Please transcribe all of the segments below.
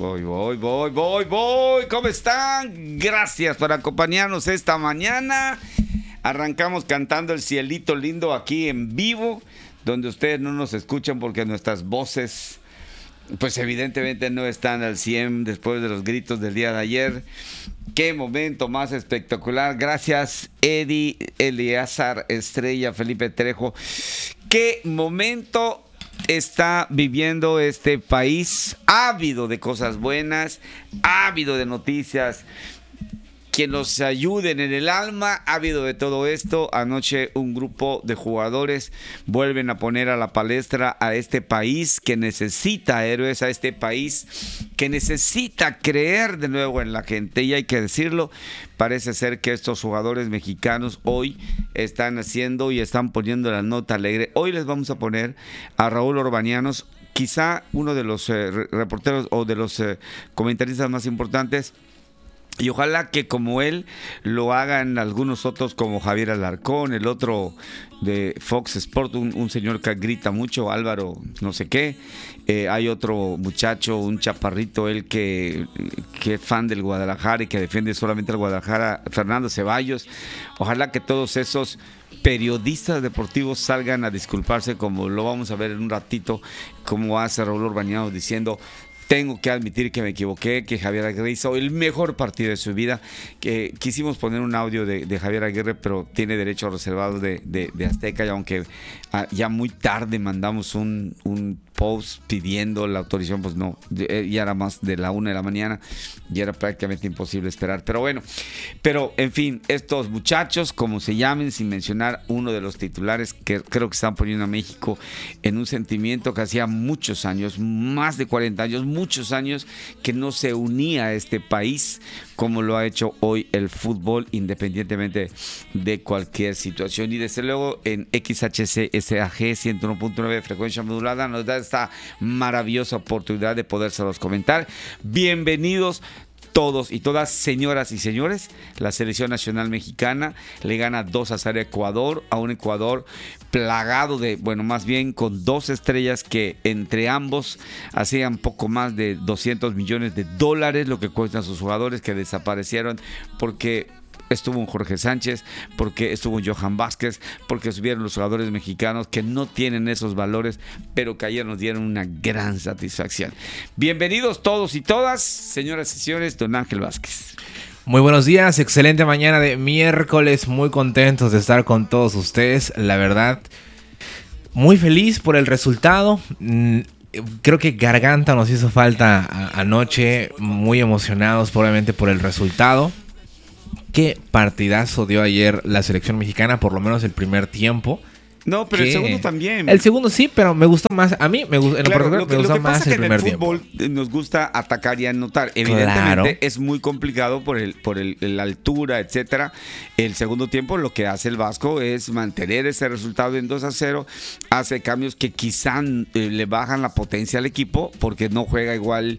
Voy. ¿Cómo están? Gracias por acompañarnos esta mañana. Arrancamos cantando El Cielito Lindo aquí en vivo, donde ustedes no nos escuchan porque nuestras voces, pues evidentemente no están al 100 después de los gritos del día de ayer. Qué momento más espectacular. Gracias, Eddie, Eleazar, Estrella, Felipe Trejo. Qué momento está viviendo este país, ávido de cosas buenas, ávido de noticias que nos ayuden en el alma. Ha habido de todo esto. Anoche un grupo de jugadores vuelven a poner a la palestra a este país que necesita héroes, a este país que necesita creer de nuevo en la gente. Y hay que decirlo, parece ser que estos jugadores mexicanos hoy están haciendo y están poniendo la nota alegre. Hoy les vamos a poner a Raúl Orbañanos, quizá uno de los reporteros o de los comentaristas más importantes. Y ojalá que como él lo hagan algunos otros, como Javier Alarcón, el otro de Fox Sport, un señor que grita mucho, Álvaro no sé qué. Hay otro muchacho, un chaparrito, él que es fan del Guadalajara y que defiende solamente al Guadalajara, Fernando Ceballos. Ojalá que todos esos periodistas deportivos salgan a disculparse, como lo vamos a ver en un ratito, como hace Raúl Orbañanos diciendo: tengo que admitir que me equivoqué, que Javier Aguirre hizo el mejor partido de su vida. Que quisimos poner un audio de Javier Aguirre, pero tiene derecho reservado de Azteca, y aunque ya muy tarde mandamos un post pidiendo la autorización, pues no, ya era más de la 1 de la mañana, ya era prácticamente imposible esperar. Pero bueno, en fin, estos muchachos, como se llamen, sin mencionar uno de los titulares que creo que están poniendo a México en un sentimiento que hacía muchos años, más de 40 años, muchos años, que no se unía a este país como lo ha hecho hoy el fútbol, independientemente de cualquier situación. Y desde luego en XHC SAG 101.9 frecuencia modulada nos da esta maravillosa oportunidad de podérselos comentar. Bienvenidos todos y todas, señoras y señores. La selección nacional mexicana le gana 2-0 a Ecuador, a un Ecuador plagado de, más bien con dos estrellas que entre ambos hacían poco más de $200 millones, lo que cuestan sus jugadores, que desaparecieron porque estuvo un Jorge Sánchez, porque estuvo un Johan Vázquez, porque subieron los jugadores mexicanos que no tienen esos valores, pero que ayer nos dieron una gran satisfacción. Bienvenidos todos y todas, señoras y señores, don Ángel Vázquez. Muy buenos días, excelente mañana de miércoles, muy contentos de estar con todos ustedes, la verdad, muy feliz por el resultado. Creo que garganta nos hizo falta anoche, muy emocionados probablemente por el resultado. Qué partidazo dio ayer la selección mexicana, por lo menos el primer tiempo. No, pero el segundo también. El segundo sí, pero me gustó más. A mí me gustó, en claro, lo particular, me gustó más el primer tiempo. En el fútbol nos gusta atacar y anotar. Evidentemente es muy complicado por la altura, etcétera. El segundo tiempo lo que hace el Vasco es mantener ese resultado en 2-0. Hace cambios que quizá le bajan la potencia al equipo, porque no juega igual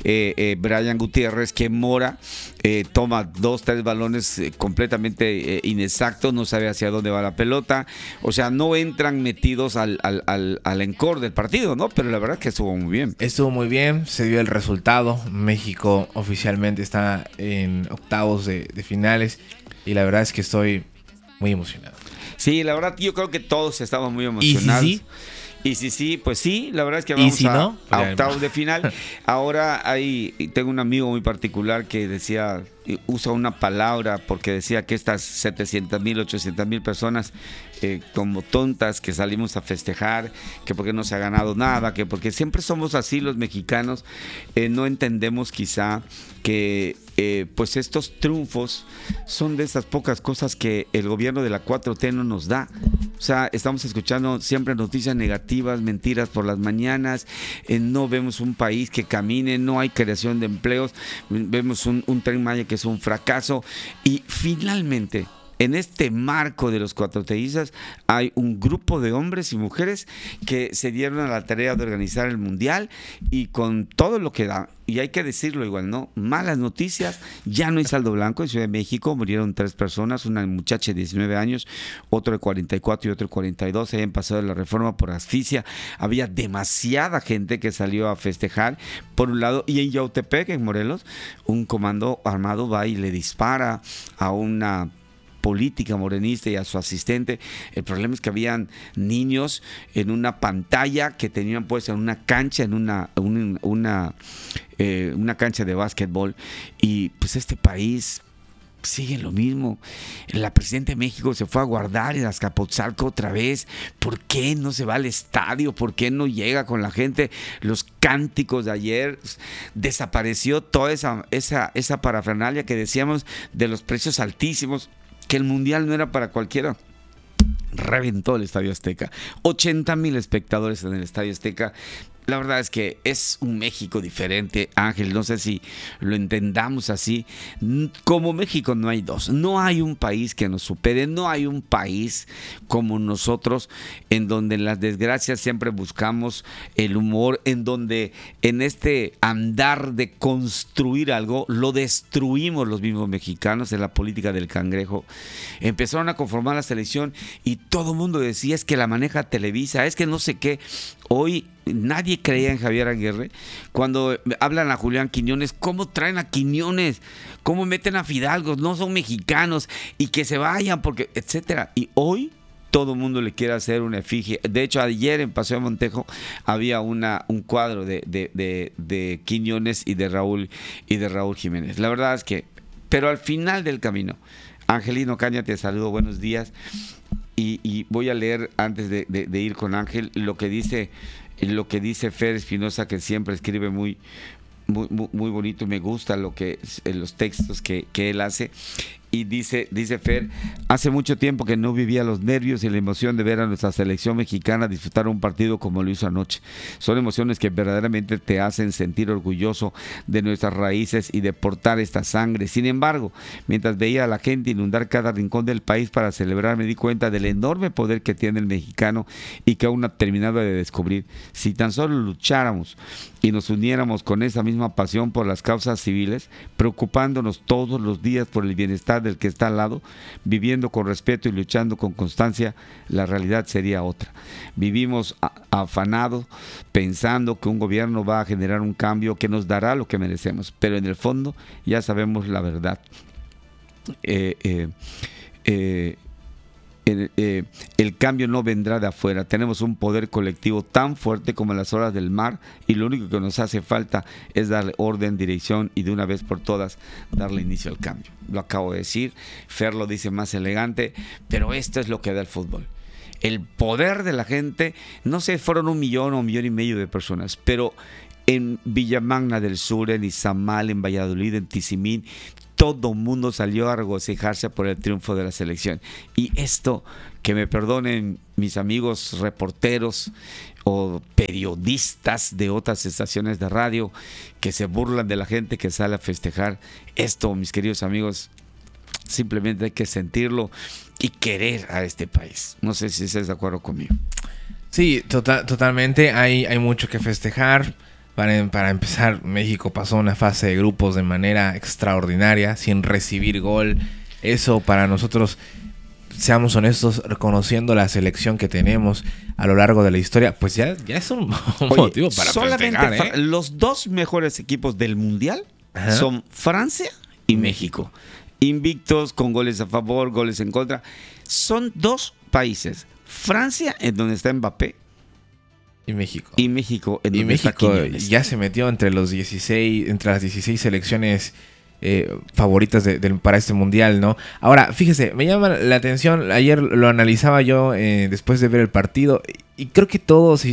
Brian Gutiérrez que Mora. Toma 2-3 balones completamente inexactos, no sabe hacia dónde va la pelota. O sea, no entran metidos al encore del partido, ¿no? Pero la verdad es que estuvo muy bien. Estuvo muy bien, se dio el resultado. México oficialmente está en octavos de finales y la verdad es que estoy muy emocionado. Sí, la verdad yo creo que todos estamos muy emocionados. Y sí, pues sí, la verdad es que vamos a octavos de final. Ahora tengo un amigo muy particular que decía, usa una palabra porque decía que estas 700,000, 800,000 personas como tontas que salimos a festejar, que porque no se ha ganado nada, que porque siempre somos así los mexicanos, no entendemos quizá que pues estos triunfos son de esas pocas cosas que el gobierno de la 4T no nos da. O sea, estamos escuchando siempre noticias negativas, mentiras por las mañanas, no vemos un país que camine, no hay creación de empleos, vemos un Tren Maya que es un fracaso, y finalmente en este marco de los cuatroteístas hay un grupo de hombres y mujeres que se dieron a la tarea de organizar el Mundial y con todo lo que da. Y hay que decirlo igual, ¿no? Malas noticias, ya no hay saldo blanco. En Ciudad de México murieron 3 personas, una muchacha de 19 años, otro de 44 y otro de 42. Se habían pasado de la reforma por asfixia. Había demasiada gente que salió a festejar, por un lado. Y en Yautepec, en Morelos, un comando armado va y le dispara a una política morenista y a su asistente. El problema es que habían niños en una pantalla que tenían pues en una cancha, en una cancha de básquetbol, y pues este país sigue lo mismo. La presidenta de México se fue a guardar en Azcapotzalco otra vez. ¿Por qué no se va al estadio? ¿Por qué no llega con la gente? Los cánticos de ayer, desapareció toda esa parafernalia que decíamos de los precios altísimos, que el Mundial no era para cualquiera. Reventó el Estadio Azteca. 80,000 espectadores en el Estadio Azteca. La verdad es que es un México diferente, Ángel, no sé si lo entendamos así. Como México no hay dos, no hay un país que nos supere, no hay un país como nosotros, en donde en las desgracias siempre buscamos el humor, en donde en este andar de construir algo, lo destruimos los mismos mexicanos. En la política del cangrejo empezaron a conformar la selección y todo el mundo decía, es que la maneja Televisa, es que no sé qué. Hoy nadie creía en Javier Aguirre. Cuando hablan a Julián Quiñones, ¿cómo traen a Quiñones? ¿Cómo meten a Fidalgo? No son mexicanos, y que se vayan, porque etcétera. Y hoy todo el mundo le quiere hacer una efigie. De hecho, ayer en Paseo de Montejo había un cuadro de Quiñones y de Raúl Jiménez. La verdad es que, pero al final del camino, Angelino Caña, te saludo, buenos días. Y voy a leer antes de ir con Ángel lo que dice Fer Espinosa, que siempre escribe muy bonito, y me gusta los textos que él hace. Y dice Fer: hace mucho tiempo que no vivía los nervios y la emoción de ver a nuestra selección mexicana disfrutar un partido como lo hizo anoche. Son emociones que verdaderamente te hacen sentir orgulloso de nuestras raíces y de portar esta sangre. Sin embargo, mientras veía a la gente inundar cada rincón del país para celebrar, me di cuenta del enorme poder que tiene el mexicano y que aún no terminaba de descubrir. Si tan solo lucháramos y nos uniéramos con esa misma pasión por las causas civiles, preocupándonos todos los días por el bienestar del que está al lado, viviendo con respeto y luchando con constancia, la realidad sería otra. Vivimos afanados pensando que un gobierno va a generar un cambio que nos dará lo que merecemos, pero en el fondo ya sabemos la verdad. El cambio no vendrá de afuera. Tenemos un poder colectivo tan fuerte como las olas del mar, y lo único que nos hace falta es darle orden, dirección y de una vez por todas darle inicio al cambio. Lo acabo de decir, Fer lo dice más elegante, pero esto es lo que da el fútbol. El poder de la gente. No sé, fueron 1 millón o 1,5 millones de personas, pero en Villamagna del Sur, en Izamal, en Valladolid, en Tizimín, todo el mundo salió a regocijarse por el triunfo de la selección. Y esto, que me perdonen mis amigos reporteros o periodistas de otras estaciones de radio que se burlan de la gente que sale a festejar, esto, mis queridos amigos, simplemente hay que sentirlo y querer a este país. No sé si estás de acuerdo conmigo. Sí, totalmente. Hay mucho que festejar. Para empezar, México pasó una fase de grupos de manera extraordinaria, sin recibir gol. Eso para nosotros, seamos honestos, reconociendo la selección que tenemos a lo largo de la historia, pues ya es un motivo para festejar. Los 2 mejores equipos del Mundial son Francia y México. Invictos, con goles a favor, goles en contra. Son 2 países. Francia, en donde está Mbappé, y México. En donde está Quiñones. Ya se metió entre las 16 selecciones favoritas para este mundial, ¿no? Ahora, fíjese, me llama la atención. Ayer lo analizaba yo después de ver el partido, y creo que todos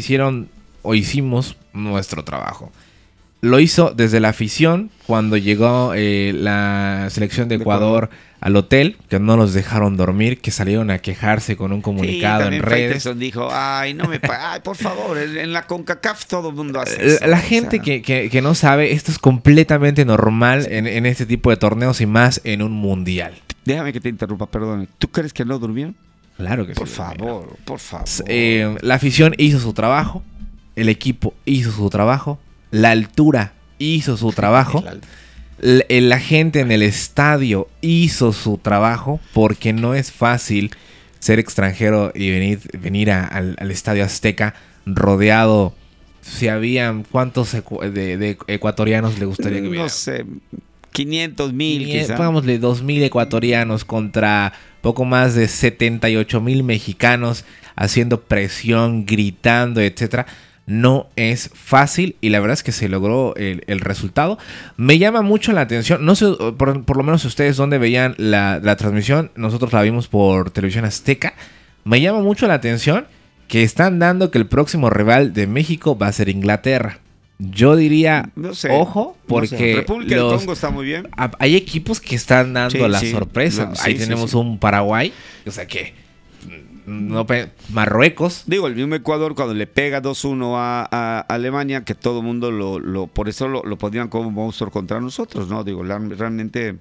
hicimos nuestro trabajo. Lo hizo desde la afición cuando llegó la selección de Ecuador al hotel, que no los dejaron dormir, que salieron a quejarse con un comunicado en redes. Faitelson dijo, ay, por favor, en la CONCACAF todo el mundo hace eso. La gente que no sabe, esto es completamente normal en este tipo de torneos, y más en un mundial. Déjame que te interrumpa, perdón. ¿Tú crees que no durmieron? Claro que sí. Por favor. La afición hizo su trabajo, el equipo hizo su trabajo, la altura hizo su trabajo, la gente en el estadio hizo su trabajo, porque no es fácil ser extranjero y venir al Estadio Azteca rodeado. Si habían, ¿cuántos de ecuatorianos le gustaría que hubiera? No sé, 500,000 quizás. Pongámosle 2,000 ecuatorianos contra poco más de 78,000 mexicanos haciendo presión, gritando, etcétera. No es fácil y la verdad es que se logró el resultado. Me llama mucho la atención, no sé, por lo menos ustedes dónde veían la transmisión. Nosotros la vimos por Televisión Azteca. Me llama mucho la atención que están dando que el próximo rival de México va a ser Inglaterra. Yo diría, no sé, ojo, porque no sé. República del Congo está muy bien. Hay equipos que están dando la sorpresa. Ahí tenemos un Paraguay, o sea que Marruecos. Digo, el mismo Ecuador cuando le pega 2-1 a Alemania, que todo el mundo por eso lo ponían como monstruo contra nosotros, ¿no? Digo, realmente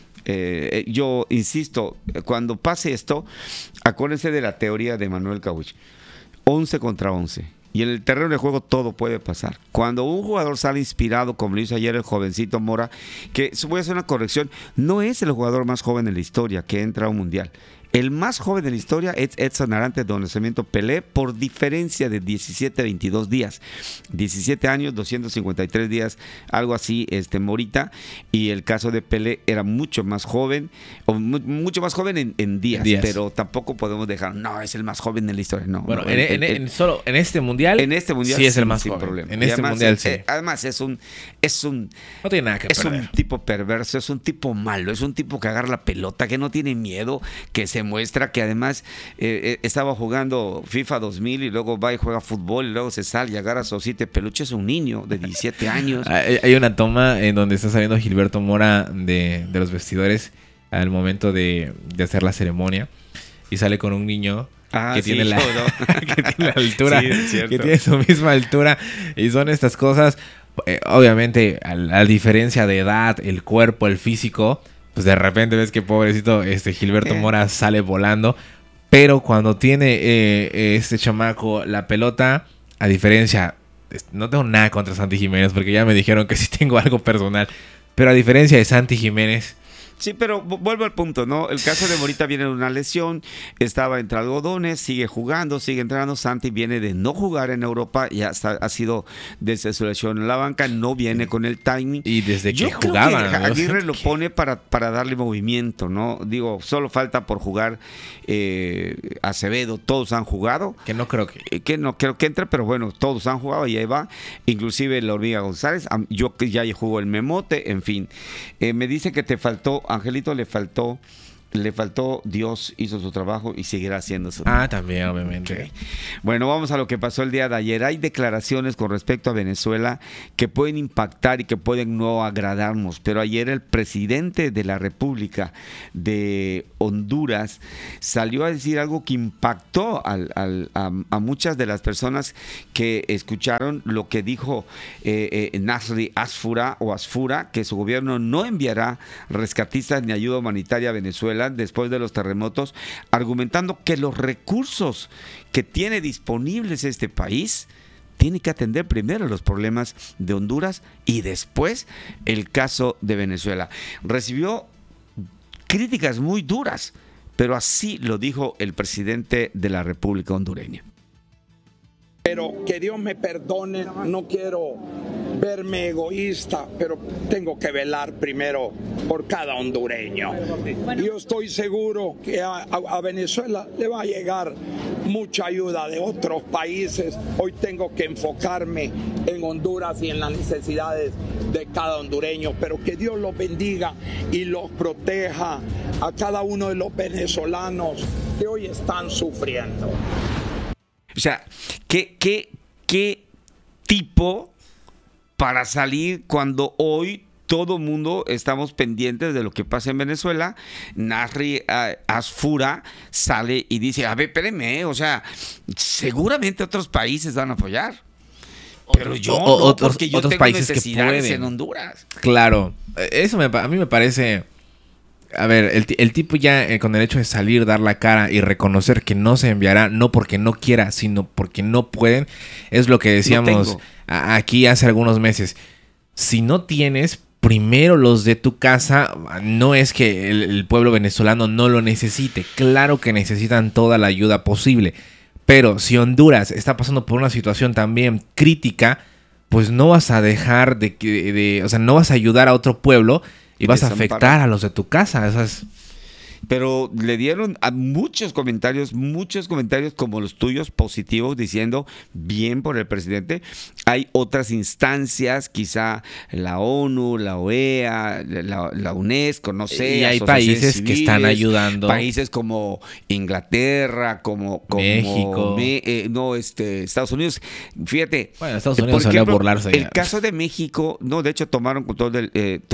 yo insisto, cuando pase esto, acuérdense de la teoría de Manuel Cauch. 11 contra 11. Y en el terreno de juego todo puede pasar. Cuando un jugador sale inspirado, como lo hizo ayer el jovencito Mora, que voy a hacer una corrección, no es el jugador más joven en la historia que entra a un mundial. El más joven de la historia es Edson Arantes do Nascimento Pelé, por diferencia de 17-22 días. 17 años, 253 días, algo así, Morita. Y el caso de Pelé era mucho más joven, o mucho más joven en días, pero tampoco podemos dejar, no, es el más joven de la historia. No, bueno, solo en este mundial sí es el más joven. Problema. En este mundial sí. Además es un no tiene nada que perder. Es un tipo perverso, es un tipo malo, es un tipo que agarra la pelota, que no tiene miedo, que se muestra, que además estaba jugando FIFA 2000 y luego va y juega fútbol y luego se sale y agarra su osito de peluche. Es un niño de 17 años. Hay una toma en donde está saliendo Gilberto Mora de los vestidores al momento de hacer la ceremonia y sale con un niño que tiene la altura, que tiene su misma altura, y son estas cosas, obviamente a diferencia de edad, el cuerpo, el físico, pues de repente ves que pobrecito Gilberto Mora sale volando, pero cuando tiene este chamaco la pelota, a diferencia, no tengo nada contra Santi Jiménez, porque ya me dijeron que sí tengo algo personal, pero a diferencia de Santi Jiménez, sí, pero vuelvo al punto, ¿no? El caso de Morita viene de una lesión, estaba entre algodones, sigue jugando, sigue entrenando. Santi viene de no jugar en Europa, ya ha sido desde su lesión en la banca, no viene con el timing. Y desde que jugaba. Aguirre lo pone para darle movimiento, ¿no? Digo, solo falta por jugar Acevedo, todos han jugado. Que no creo que... Que no creo que entre, pero bueno, todos han jugado y ahí va. Inclusive la Hormiga González, yo que ya jugó el Memote, en fin. Me dice que te faltó, Angelito, le faltó, Dios hizo su trabajo y seguirá haciendo su trabajo. También, obviamente. Okay. Bueno, vamos a lo que pasó el día de ayer. Hay declaraciones con respecto a Venezuela que pueden impactar y que pueden no agradarnos, pero ayer el presidente de la República de Honduras salió a decir algo que impactó a muchas de las personas que escucharon lo que dijo Nasri Asfura, que su gobierno no enviará rescatistas ni ayuda humanitaria a Venezuela después de los terremotos, argumentando que los recursos que tiene disponibles este país tiene que atender primero los problemas de Honduras y después el caso de Venezuela. Recibió críticas muy duras, pero así lo dijo el presidente de la República hondureña. Pero que Dios me perdone, no quiero verme egoísta, pero tengo que velar primero por cada hondureño. Yo estoy seguro que a Venezuela le va a llegar mucha ayuda de otros países. Hoy tengo que enfocarme en Honduras y en las necesidades de cada hondureño, pero que Dios los bendiga y los proteja a cada uno de los venezolanos que hoy están sufriendo. O sea, ¿qué tipo para salir cuando hoy todo mundo estamos pendientes de lo que pasa en Venezuela? Nasri Asfura sale y dice, a ver, espérenme, o sea, seguramente otros países van a apoyar. Pero yo no, porque yo otros tengo países necesidades que pueden en Honduras. Claro, eso a mí me parece A ver, el tipo ya con el hecho de salir, dar la cara y reconocer que no se enviará, no porque no quiera, sino porque no pueden, es lo que decíamos aquí hace algunos meses. Si no tienes, primero los de tu casa, no es que el pueblo venezolano no lo necesite. Claro que necesitan toda la ayuda posible. Pero si Honduras está pasando por una situación también crítica, pues no vas a dejar o sea, no vas a ayudar a otro pueblo y vas a afectar a los de tu casa. Eso es... Pero le dieron a muchos comentarios como los tuyos positivos, diciendo bien por el presidente. Hay otras instancias, quizá la ONU, la OEA, la UNESCO, no sé. Y hay países civiles, que están ayudando. Países como Inglaterra, como México. Estados Unidos. Fíjate. Bueno, Estados Unidos solía burlarse. El caso de México, de hecho tomaron control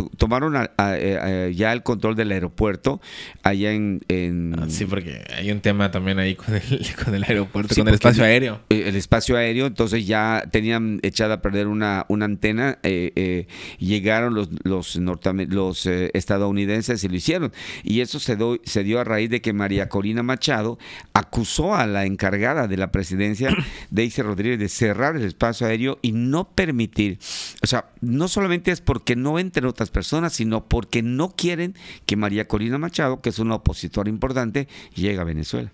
ya el control del aeropuerto allá sí, porque hay un tema también ahí con el aeropuerto, sí, con el espacio aéreo. El espacio aéreo, entonces ya tenían echada a perder una antena. Llegaron los estadounidenses y lo hicieron. Y eso se dio a raíz de que María Corina Machado acusó a la encargada de la presidencia, Daisy Rodríguez, de cerrar el espacio aéreo y no permitir. O sea, no solamente es porque no entren otras personas, sino porque no quieren que María Corina Machado, que es una opositora importante, llegue a Venezuela.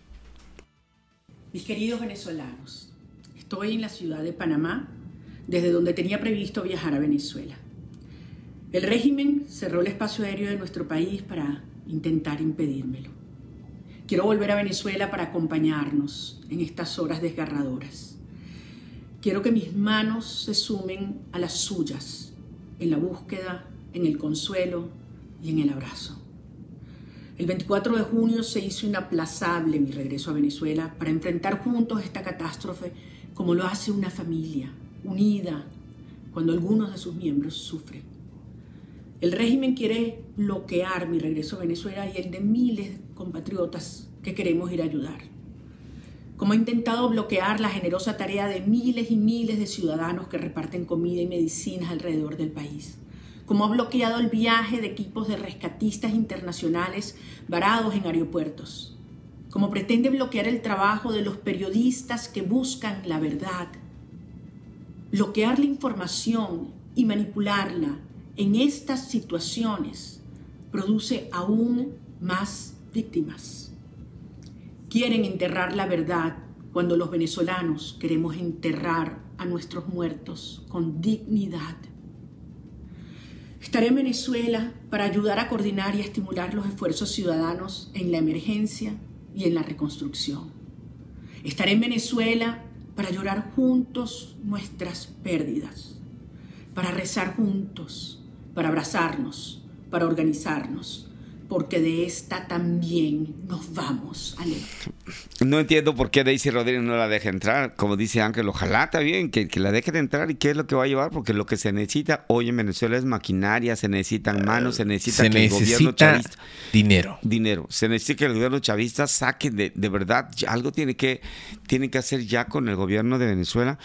Mis queridos venezolanos, estoy en la ciudad de Panamá, desde donde tenía previsto viajar a Venezuela. El régimen cerró el espacio aéreo de nuestro país para intentar impedírmelo. Quiero volver a Venezuela para acompañarnos en estas horas desgarradoras. Quiero que mis manos se sumen a las suyas en la búsqueda, en el consuelo y en el abrazo. El 24 de junio se hizo inaplazable mi regreso a Venezuela para enfrentar juntos esta catástrofe como lo hace una familia, unida, cuando algunos de sus miembros sufren. El régimen quiere bloquear mi regreso a Venezuela y el de miles de compatriotas que queremos ir a ayudar. Como ha intentado bloquear la generosa tarea de miles y miles de ciudadanos que reparten comida y medicinas alrededor del país. Como ha bloqueado el viaje de equipos de rescatistas internacionales varados en aeropuertos, como pretende bloquear el trabajo de los periodistas que buscan la verdad, bloquear la información y manipularla en estas situaciones produce aún más víctimas. Quieren enterrar la verdad cuando los venezolanos queremos enterrar a nuestros muertos con dignidad. Estaré en Venezuela para ayudar a coordinar y a estimular los esfuerzos ciudadanos en la emergencia y en la reconstrucción. Estaré en Venezuela para llorar juntos nuestras pérdidas, para rezar juntos, para abrazarnos, para organizarnos, porque de esta también nos vamos a leer. No entiendo por qué Daisy Rodríguez no la deja entrar. Como dice Ángel, ojalá está bien que la dejen entrar. ¿Y qué es lo que va a llevar? Porque lo que se necesita hoy en Venezuela es maquinaria, se necesitan manos, se necesita que el gobierno chavista... Dinero. Se necesita que el gobierno chavista saque de verdad, algo tiene que hacer ya con el gobierno de Venezuela.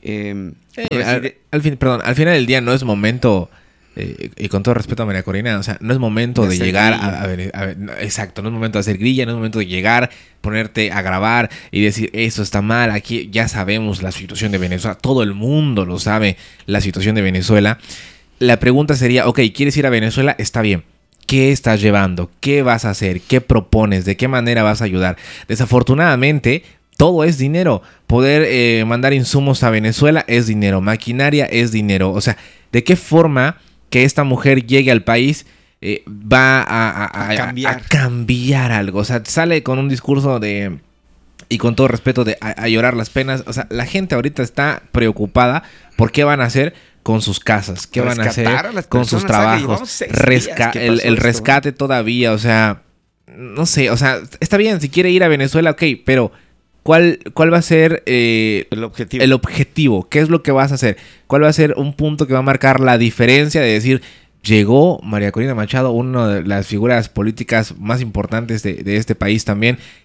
Al final del día no es momento... y con todo respeto a María Corina, o sea, no es momento de llegar exacto, no es momento de hacer grilla, no es momento de llegar, ponerte a grabar y decir, eso está mal, aquí ya sabemos la situación de Venezuela, todo el mundo lo sabe, la situación de Venezuela. La pregunta sería, ok, ¿quieres ir a Venezuela? Está bien. ¿Qué estás llevando? ¿Qué vas a hacer? ¿Qué propones? ¿De qué manera vas a ayudar? Desafortunadamente, todo es dinero. Poder mandar insumos a Venezuela es dinero, maquinaria es dinero. O sea, ¿de qué forma que esta mujer llegue al país va a cambiar algo? O sea, sale con un discurso y con todo respeto a llorar las penas. O sea, la gente ahorita está preocupada por qué van a hacer con sus casas, qué van a hacer con sus trabajos, el rescate todavía. O sea, no sé, o sea, está bien si quiere ir a Venezuela, ok, pero ¿cuál va a ser el objetivo? ¿Qué es lo que vas a hacer? ¿Cuál va a ser un punto que va a marcar la diferencia de decir, llegó María Corina Machado, una de las figuras políticas más importantes de este país también?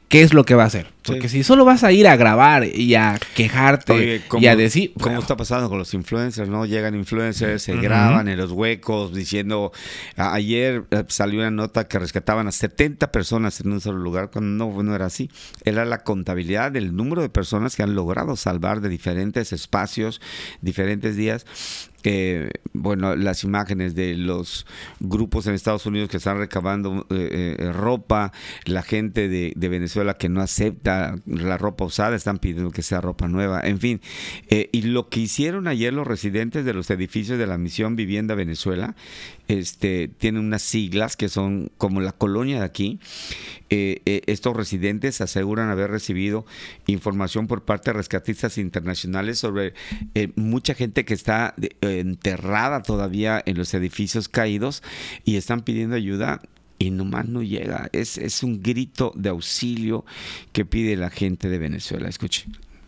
¿qué es lo que va a hacer? Porque si solo vas a ir a grabar y a quejarte. Oye, y a decir... ¿Cómo está pasando con los influencers, no? Llegan influencers, se graban en los huecos diciendo... Ayer salió una nota que rescataban a 70 personas en un solo lugar, cuando no era así. Era la contabilidad del número de personas que han logrado salvar de diferentes espacios, diferentes días. Bueno, las imágenes de los grupos en Estados Unidos que están recabando ropa, la gente de Venezuela que no acepta la ropa usada, están pidiendo que sea ropa nueva, en fin. Y lo que hicieron ayer los residentes de los edificios de la Misión Vivienda Venezuela, tienen unas siglas que son como la colonia de aquí. Estos residentes aseguran haber recibido información por parte de rescatistas internacionales sobre mucha gente que está enterrada todavía en los edificios caídos y están pidiendo ayuda y nomás no llega. Es un grito de auxilio que pide la gente de Venezuela. Escuche.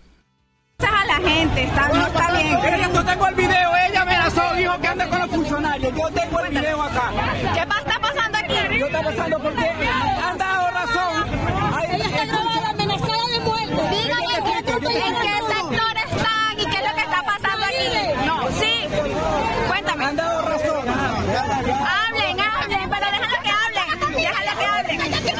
A la gente, no está bien. Yo tengo el video, ella amenazó, dijo que anda con los funcionarios. Yo tengo el video acá. ¿Qué está pasando aquí? Yo está pasando porque han dado razón. Ella está amenazada de muerte. Dígame en qué sector están y qué es lo que está pasando aquí. No, sí. Cuéntame. Han dado razón. Hablen, pero déjalo que hablen. Déjalo que hablen.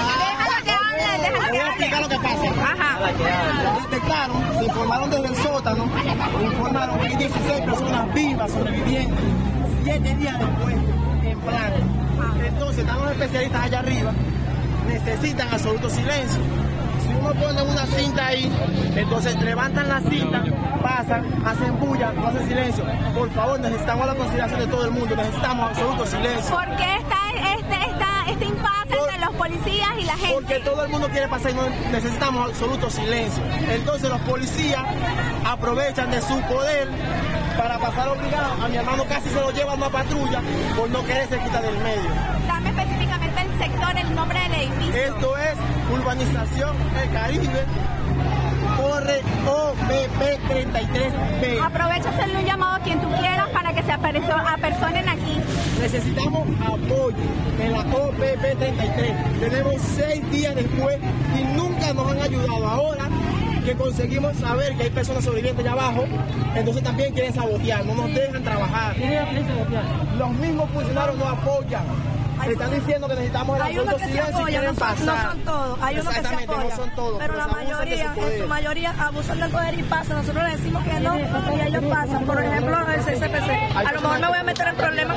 Voy a explicar lo que pasa. Ajá. Detectaron, se informaron desde el sótano, informaron que hay 16 personas vivas sobreviviendo 7 días después, en plano. Entonces, están los especialistas allá arriba, necesitan absoluto silencio. Si uno pone una cinta ahí, entonces levantan la cinta, pasan, hacen bulla, no hacen silencio. Por favor, necesitamos la consideración de todo el mundo, necesitamos absoluto silencio. ¿Por qué está este impasse entre los policías y la gente? Porque todo el mundo quiere pasar y necesitamos absoluto silencio. Entonces los policías aprovechan de su poder para pasar obligado. A mi hermano casi se lo llevan a una patrulla por no quererse quitar del medio. Dame específicamente el sector, el nombre del edificio. Esto es Urbanización El Caribe, Torre OPP 33B. Aprovecha a hacerle un llamado a quien tú quieras para que se apersonen aquí. Necesitamos apoyo en la OPP 33. Tenemos 6 días después y nunca nos han ayudado. Ahora que conseguimos saber que hay personas sobrevivientes allá abajo, entonces también quieren sabotear, no nos dejan trabajar. Los mismos funcionarios nos apoyan. Están diciendo que necesitamos el absoluto silencio y quieren pasar. No son todos, hay unos que se apoyan, no son todos, pero la mayoría, en su mayoría abusan del poder y pasan. Nosotros le decimos que no y ellos pasan. Por ejemplo, el CCPC. A lo mejor me voy a meter en problemas,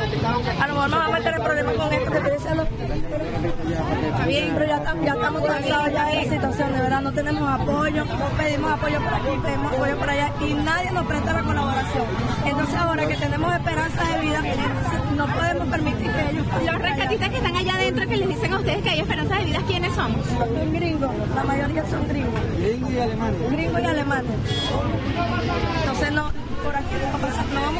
con esto que estoy diciendo. Está bien, pero ya estamos cansados ya de la situación, de verdad, no tenemos apoyo, pedimos apoyo por aquí, pedimos apoyo por allá y nadie nos presta la colaboración. Entonces ahora que tenemos esperanza de vida, no podemos permitir que ellos pasen. Los rescatistas que están allá adentro que les dicen a ustedes que hay esperanza de vida, ¿quiénes somos? Son gringos, la mayoría son gringos. Gringos y alemanes. Gringos y alemanes. Entonces no, por aquí no vamos.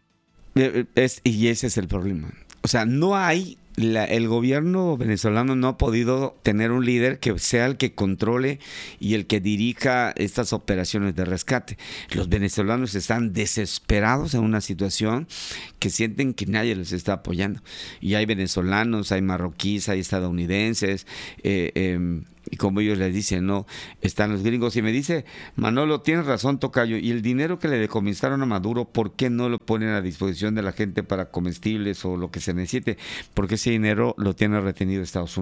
Y ese es el problema. O sea, no hay... el gobierno venezolano no ha podido tener un líder que sea el que controle y el que dirija estas operaciones de rescate. Los venezolanos están desesperados en una situación que sienten que nadie les está apoyando. Y hay venezolanos, hay marroquíes, hay estadounidenses, y como ellos les dicen, no, están los gringos. Y me dice, Manolo, tienes razón, tocayo, y el dinero que le decomisaron a Maduro, ¿por qué no lo ponen a disposición de la gente para comestibles o lo que se necesite? Porque ese dinero lo tiene retenido Estados Unidos.